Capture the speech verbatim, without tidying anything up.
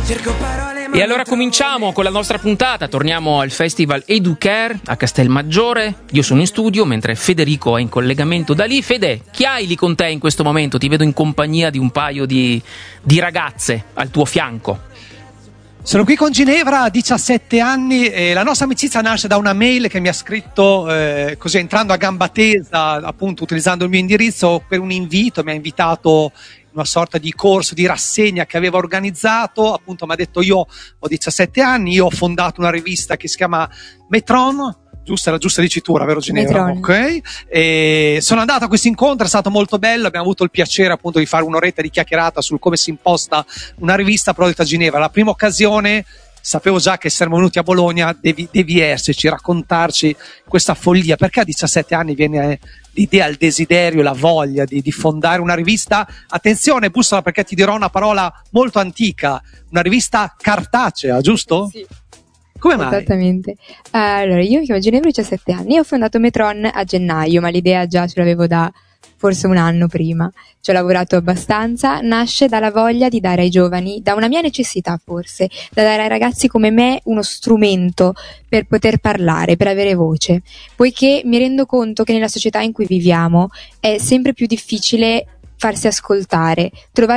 E allora cominciamo con la nostra puntata, torniamo al Festival Educare a Castelmaggiore. Io sono in studio mentre Federico è in collegamento da lì. Fede, chi hai lì con te in questo momento? Ti vedo in compagnia di un paio di, di ragazze al tuo fianco. Sono qui con Ginevra, ha diciassette anni, e la nostra amicizia nasce da una mail che mi ha scritto eh, così entrando a gamba tesa, appunto utilizzando il mio indirizzo per un invito. Mi ha invitato in una sorta di corso, di rassegna che aveva organizzato. Appunto mi ha detto: io ho diciassette anni, io ho fondato una rivista che si chiama Metron, giusta, la giusta dicitura, vero Ginevra? Metron. Ok. E sono andato a questo incontro, è stato molto bello, abbiamo avuto il piacere appunto di fare un'oretta di chiacchierata sul come si imposta una rivista. Però ho detto a Ginevra, la prima occasione, sapevo già che saremmo venuti a Bologna, devi, devi esserci, raccontarci questa follia, perché a diciassette anni viene l'idea, il desiderio, la voglia di, di fondare una rivista. Attenzione, bussola, perché ti dirò una parola molto antica, una rivista cartacea, giusto? Sì. Come mai? Esattamente. Allora, io mi chiamo Ginevra, ho diciassette anni, ho fondato Metron a gennaio, ma l'idea già ce l'avevo da forse un anno prima. Ci ho lavorato abbastanza. Nasce dalla voglia di dare ai giovani, da una mia necessità forse, da dare ai ragazzi come me uno strumento per poter parlare, per avere voce, poiché mi rendo conto che nella società in cui viviamo è sempre più difficile farsi ascoltare, trovare